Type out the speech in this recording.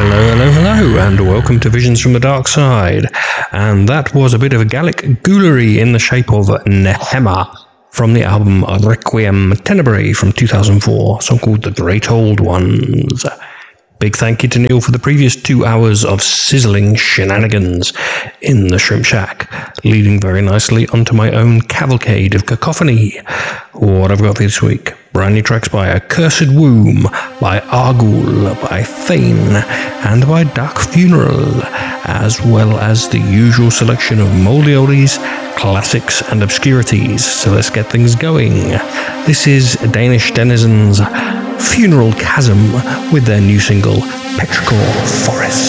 Hello, and welcome to Visions from the Dark Side. And that was a bit of a Gallic ghoulery in the shape of Nehema from the album Requiem Tenebrae from 2004, a song called The Great Old Ones. Big thank you to Neil for the previous 2 hours of sizzling shenanigans in the Shrimp Shack, leading very nicely onto my own cavalcade of cacophony. What I've got for this week: brand new tracks by Accursed Womb, by Argul, by Thane, and by Dark Funeral, as well as the usual selection of moldy oldies, classics, and obscurities. So let's get things going. This is Danish Denizens' Funeral Chasm with their new single Petrichor Forest.